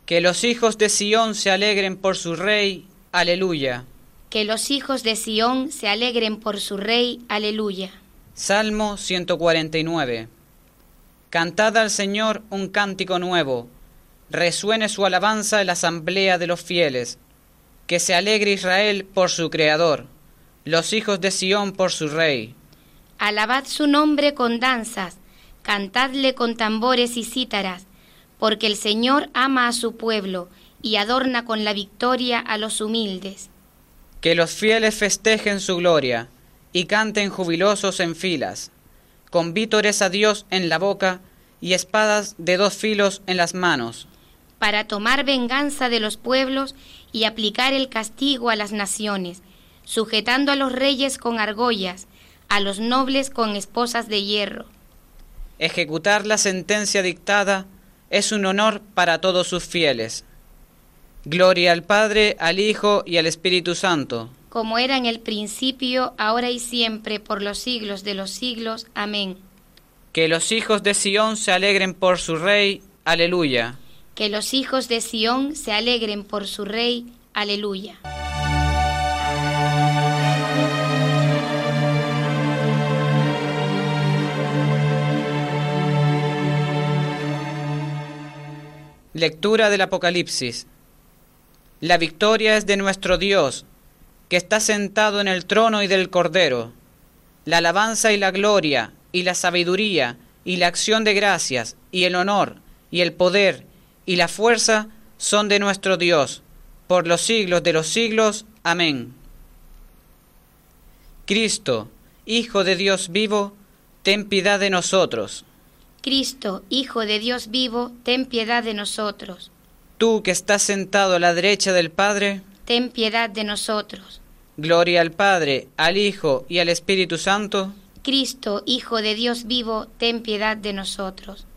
Que los hijos de Sión se alegren por su Rey. Aleluya. Que los hijos de Sión se alegren por su Rey. Aleluya. Salmo 149. Cantad al Señor un cántico nuevo. Resuene su alabanza en la asamblea de los fieles. Que se alegre Israel por su Creador, los hijos de Sión por su Rey. Alabad su nombre con danzas, cantadle con tambores y cítaras, porque el Señor ama a su pueblo y adorna con la victoria a los humildes. Que los fieles festejen su gloria y canten jubilosos en filas, con vítores a Dios en la boca y espadas de 2 filos en las manos. Para tomar venganza de los pueblos y aplicar el castigo a las naciones, sujetando a los reyes con argollas, a los nobles con esposas de hierro. Ejecutar la sentencia dictada es un honor para todos sus fieles. Gloria al Padre, al Hijo y al Espíritu Santo. Como era en el principio, ahora y siempre, por los siglos de los siglos. Amén. Que los hijos de Sión se alegren por su Rey. Aleluya. Que los hijos de Sión se alegren por su Rey. Aleluya. Lectura del Apocalipsis. La victoria es de nuestro Dios, que está sentado en el trono y del Cordero. La alabanza y la gloria, y la sabiduría, y la acción de gracias, y el honor, y el poder, y la fuerza son de nuestro Dios, por los siglos de los siglos. Amén. Cristo, Hijo de Dios vivo, ten piedad de nosotros. Cristo, Hijo de Dios vivo, ten piedad de nosotros. Tú que estás sentado a la derecha del Padre, ten piedad de nosotros. Gloria al Padre, al Hijo y al Espíritu Santo. Cristo, Hijo de Dios vivo, ten piedad de nosotros.